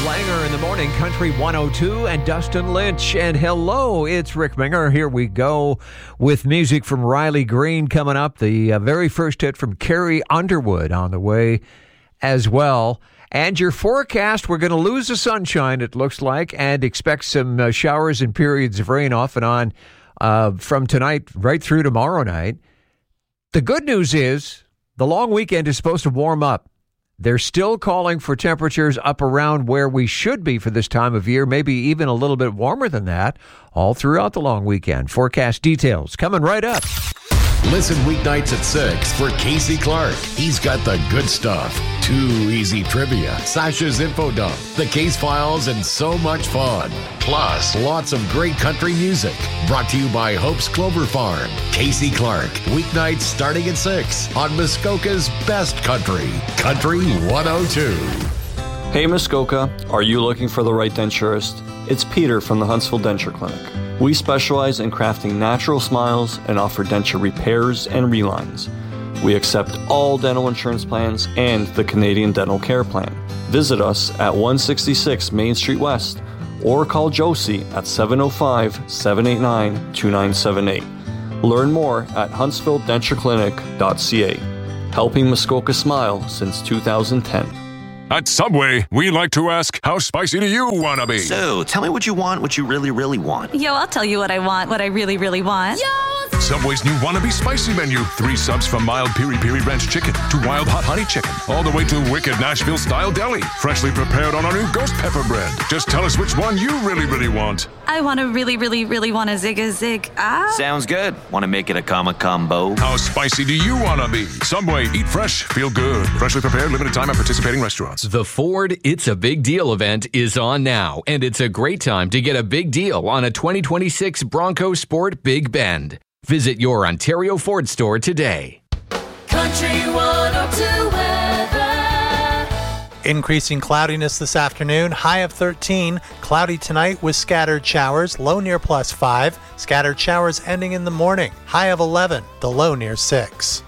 Langer in the morning, Country 102 and Dustin Lynch. And hello, it's Rick Minger. Here we go with music from Riley Green coming up. The very first hit from Carrie Underwood on the way as well. And your forecast, we're going to lose the sunshine, it looks like, and expect some showers and periods of rain off and on from tonight right through tomorrow night. The good news is the long weekend is supposed to warm up. They're still calling for temperatures up around where we should be for this time of year, maybe even a little bit warmer than that, all throughout the long weekend. Forecast details coming right up. Listen weeknights at 6 for Casey Clark. He's got the good stuff. Too Easy Trivia, Sasha's Info Dump, the Case Files, and so much fun. Plus, lots of great country music. Brought to you by Hope's Clover Farm. Casey Clark, weeknights starting at 6 on Muskoka's Best Country, Country 102. Hey Muskoka, are you looking for the right denturist? It's Peter from the Huntsville Denture Clinic. We specialize in crafting natural smiles and offer denture repairs and relines. We accept all dental insurance plans and the Canadian Dental Care Plan. Visit us at 166 Main Street West or call Josie at 705-789-2978. Learn more at huntsvilledentureclinic.ca. Helping Muskoka smile since 2010. At Subway, we like to ask, how spicy do you want to be? So, tell me what you want, what you really, really want. Yo, I'll tell you what I want, what I really, really want. Yo! Subway's new Wannabe Spicy menu. 3 subs from mild piri-piri ranch chicken to wild hot honey chicken, all the way to wicked Nashville-style deli. Freshly prepared on our new ghost pepper bread. Just tell us which one you really, really want. I want to really, really, really want a zig. Sounds good. Want to make it a combo? How spicy do you want to be? Subway, eat fresh, feel good. Freshly prepared, limited time at participating restaurants. The Ford It's a Big Deal event is on now, and it's a great time to get a big deal on a 2026 Bronco Sport Big Bend. Visit your Ontario Ford store today. Country 102 weather. Increasing cloudiness this afternoon, high of 13. Cloudy tonight with scattered showers, low near +5. Scattered showers ending in the morning, high of 11, the low near 6.